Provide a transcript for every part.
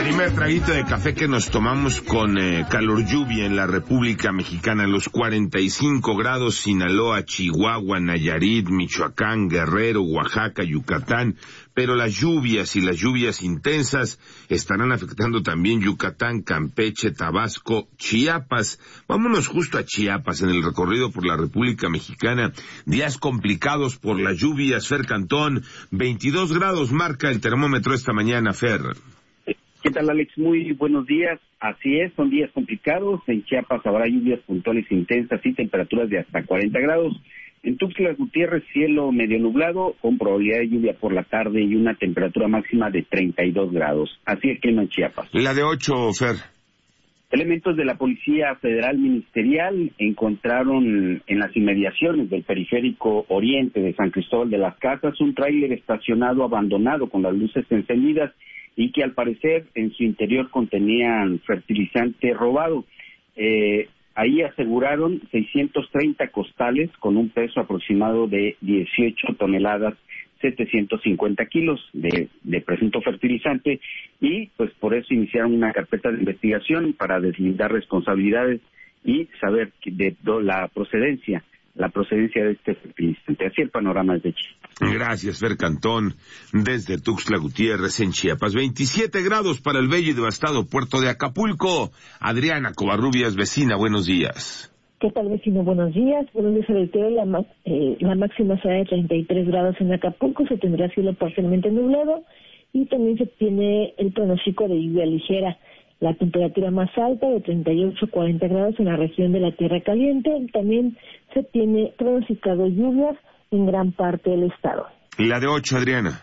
Primer traguito de café que nos tomamos con calor lluvia en la República Mexicana, los 45 grados, Sinaloa, Chihuahua, Nayarit, Michoacán, Guerrero, Oaxaca, Yucatán, pero las lluvias y las lluvias intensas estarán afectando también Yucatán, Campeche, Tabasco, Chiapas. Vámonos justo a Chiapas, en el recorrido por la República Mexicana. Días complicados por las lluvias. Fer Cantón, 22 grados marca el termómetro esta mañana, Fer. ¿Qué tal, Alex? Muy buenos días. Así es, son días complicados. En Chiapas habrá lluvias puntuales intensas y temperaturas de hasta 40 grados. En Tuxtla Gutiérrez, cielo medio nublado, con probabilidad de lluvia por la tarde y una temperatura máxima de 32 grados. Así es el clima en Chiapas. La de 8, Fer. Elementos de la Policía Federal Ministerial encontraron en las inmediaciones del periférico oriente de San Cristóbal de las Casas un tráiler estacionado abandonado con las luces encendidas y que al parecer en su interior contenían fertilizante robado. Ahí aseguraron 630 costales con un peso aproximado de 18 toneladas, 750 kilos de presunto fertilizante, y pues por eso iniciaron una carpeta de investigación para deslindar responsabilidades y saber de la procedencia de este fertilizante. Así el panorama es de Chiapas. Gracias, Fer Cantón, desde Tuxtla Gutiérrez en Chiapas. 27 grados para el bello y devastado puerto de Acapulco. Adriana Covarrubias, vecina, buenos días. ¿Qué tal, vecino? Buenos días. Buenos días, reitero, la máxima será de 33 grados en Acapulco, se tendrá cielo parcialmente nublado y también se tiene el pronóstico de lluvia ligera. La temperatura más alta de 38-40 grados en la región de la Tierra Caliente. También se tiene pronosticado lluvias en gran parte del estado. La de 8, Adriana.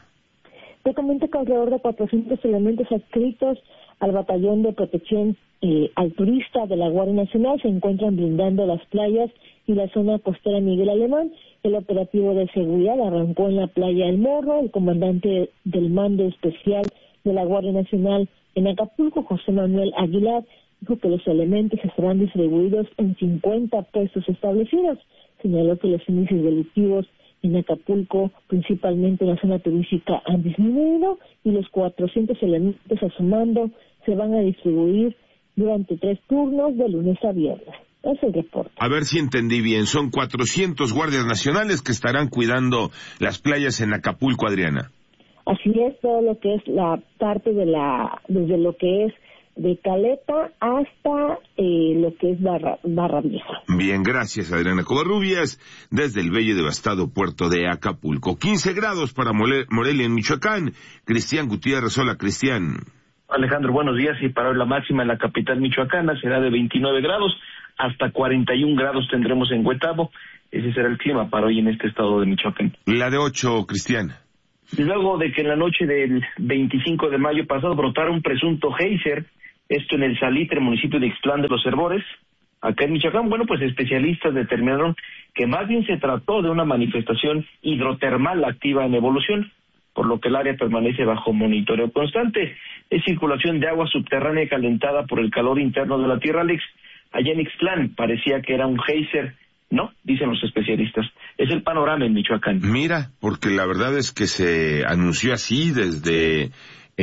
Te comento que alrededor de 400 elementos adscritos al Batallón de Protección al Turista de la Guardia Nacional se encuentran blindando las playas y la zona costera Miguel Alemán. El operativo de seguridad arrancó en la playa El Morro. El comandante del Mando Especial de la Guardia Nacional en Acapulco, José Manuel Aguilar, dijo que los elementos estarán distribuidos en 50 puestos establecidos. Señaló que los índices delictivos en Acapulco, principalmente en la zona turística, han disminuido y los 400 elementos a su mando se van a distribuir durante 3 turnos de lunes a viernes. Es el reporte. A ver si entendí bien, son 400 guardias nacionales que estarán cuidando las playas en Acapulco, Adriana. Así es, todo lo que es la parte desde lo que es de Caleta hasta lo que es Barra Vieja. Bien, gracias, Adriana Covarrubias, desde el bello y devastado puerto de Acapulco. 15 grados para Morelia en Michoacán. Cristian Gutiérrez, hola, Cristian. Alejandro, buenos días. Y para hoy la máxima en la capital michoacana será de 29 grados, hasta 41 grados tendremos en Huetamo. Ese será el clima para hoy en este estado de Michoacán. La de 8, Cristian. Luego de que en la noche del 25 de mayo pasado brotara un presunto geyser, esto en el Salitre, municipio de Ixtlán de los Herbores, acá en Michoacán, bueno, pues especialistas determinaron que más bien se trató de una manifestación hidrotermal activa en evolución, por lo que el área permanece bajo monitoreo constante. Es circulación de agua subterránea calentada por el calor interno de la Tierra, Alex. Allá en Ixtlán parecía que era un geyser. No, dicen los especialistas. Es el panorama en Michoacán. Mira, porque la verdad es que se anunció así desde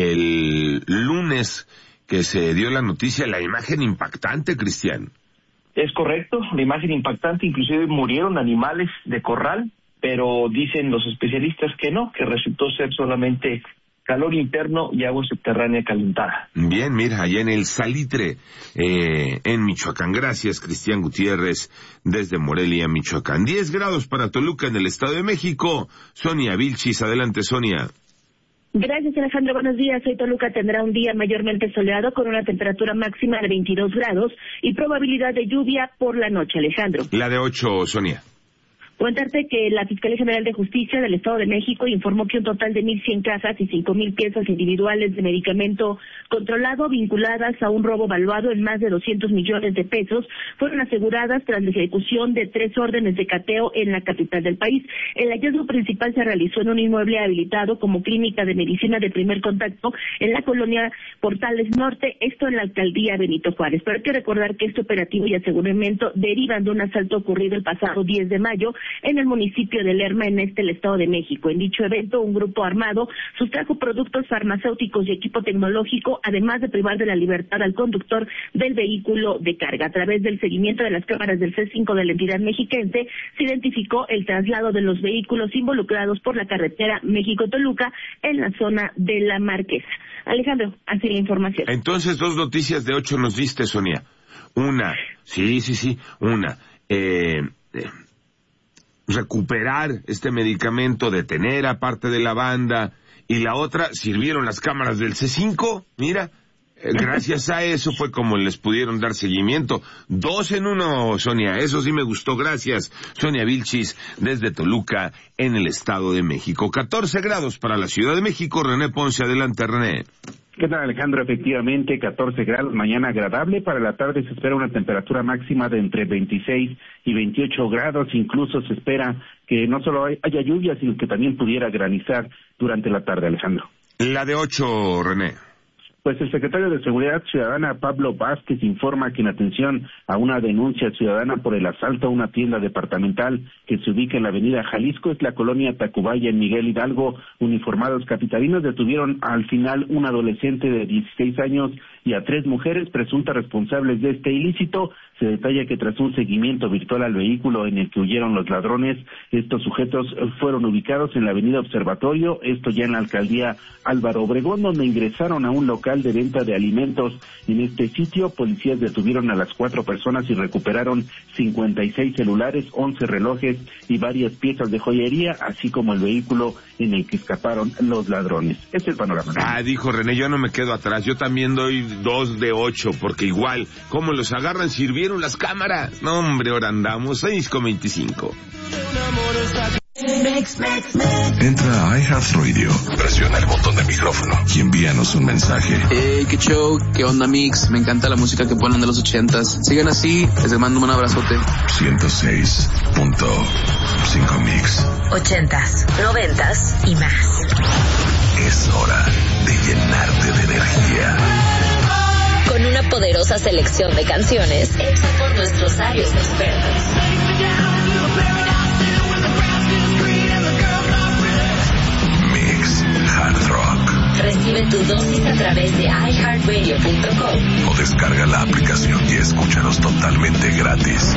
el lunes que se dio la noticia, la imagen impactante, Cristian. Es correcto, la imagen impactante, inclusive murieron animales de corral, pero dicen los especialistas que no, que resultó ser solamente calor interno y agua subterránea calentada. Bien, mira, allá en el Salitre, en Michoacán. Gracias, Cristian Gutiérrez, desde Morelia, Michoacán. 10 grados para Toluca, en el Estado de México. Sonia Vilchis, adelante, Sonia. Gracias, Alejandro. Buenos días. Hoy Toluca tendrá un día mayormente soleado con una temperatura máxima de 22 grados y probabilidad de lluvia por la noche, Alejandro. La de 8, Sonia. Contarte que la Fiscalía General de Justicia del Estado de México informó que un total de 1,100 cajas y 5,000 piezas individuales de medicamento controlado vinculadas a un robo valuado en más de 200 millones de pesos fueron aseguradas tras la ejecución de 3 órdenes de cateo en la capital del país. El hallazgo principal se realizó en un inmueble habilitado como clínica de medicina de primer contacto en la colonia Portales Norte, esto en la alcaldía Benito Juárez. Pero hay que recordar que este operativo y aseguramiento derivan de un asalto ocurrido el pasado 10 de mayo en el municipio de Lerma, en el Estado de México. En dicho evento, un grupo armado sustrajo productos farmacéuticos y equipo tecnológico, además de privar de la libertad al conductor del vehículo de carga. A través del seguimiento de las cámaras del C5 de la entidad mexiquense, se identificó el traslado de los vehículos involucrados por la carretera México-Toluca en la zona de La Marquesa. Alejandro, así la información. Entonces, 2 noticias de 8 nos diste, Sonia. Una, recuperar este medicamento, detener a parte de la banda, y la otra, sirvieron las cámaras del C5, mira, gracias a eso fue como les pudieron dar seguimiento. 2 en 1, Sonia, eso sí me gustó, gracias. Sonia Vilchis, desde Toluca, en el Estado de México. 14 grados para la Ciudad de México. René Ponce, adelante, René. ¿Qué tal, Alejandro? Efectivamente, 14 grados, mañana agradable. Para la tarde se espera una temperatura máxima de entre 26 y 28 grados. Incluso se espera que no solo haya lluvia, sino que también pudiera granizar durante la tarde, Alejandro. La de 8, René. Pues el secretario de Seguridad Ciudadana, Pablo Vázquez, informa que en atención a una denuncia ciudadana por el asalto a una tienda departamental que se ubica en la avenida Jalisco, es la colonia Tacubaya, en Miguel Hidalgo, uniformados capitalinos detuvieron al final un adolescente de 16 años y a 3 mujeres presuntas responsables de este ilícito. Se detalla que tras un seguimiento virtual al vehículo en el que huyeron los ladrones, estos sujetos fueron ubicados en la avenida Observatorio, esto ya en la alcaldía Álvaro Obregón, donde ingresaron a un local de venta de alimentos. En este sitio, policías detuvieron a las 4 personas y recuperaron 56 celulares, 11 relojes y varias piezas de joyería, así como el vehículo en el que escaparon los ladrones. Este es el panorama. Dijo René, yo no me quedo atrás, yo también doy 2 de 8, porque igual, ¿cómo los agarran? ¿Sirvieron las cámaras? No, hombre, ahora andamos 6:25. Entra a iHeartRadio, presiona el botón del micrófono y envíanos un mensaje. Hey, qué show, qué onda, Mix, me encanta la música que ponen de los 80s. Sigan así, les mando un abrazote. 106.5 Mix. 80s, 90s y más. Es hora de llenarte de energía. Con una poderosa selección de canciones hecha por nuestros sabios expertos. Mix Hard Rock. Recibe tu dosis a través de iHeartRadio.com o descarga la aplicación y escúchanos totalmente gratis.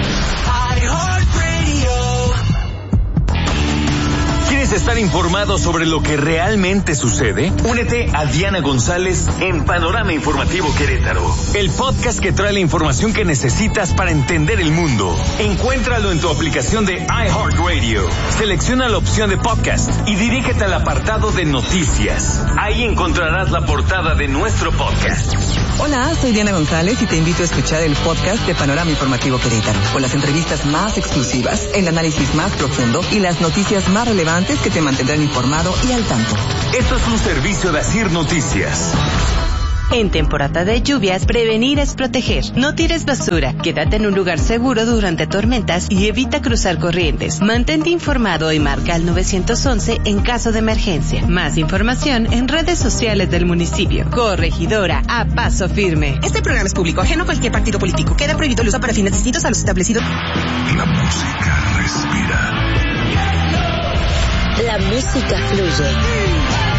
¿Quieres estar informado sobre lo que realmente sucede? Únete a Diana González en Panorama Informativo Querétaro, el podcast que trae la información que necesitas para entender el mundo. Encuéntralo en tu aplicación de iHeartRadio. Selecciona la opción de podcast y dirígete al apartado de noticias. Ahí encontrarás la portada de nuestro podcast. Hola, soy Diana González y te invito a escuchar el podcast de Panorama Informativo Querétaro, con las entrevistas más exclusivas, el análisis más profundo y las noticias más relevantes que te mantendrán informado y al tanto. Esto es un servicio de Asir Noticias. En temporada de lluvias, prevenir es proteger. No tires basura, quédate en un lugar seguro durante tormentas y evita cruzar corrientes. Mantente informado y marca al 911 en caso de emergencia. Más información en redes sociales del municipio. Corregidora a paso firme. Este programa es público, ajeno a cualquier partido político. Queda prohibido el uso para fines distintos a los establecidos. La música respira. La música fluye.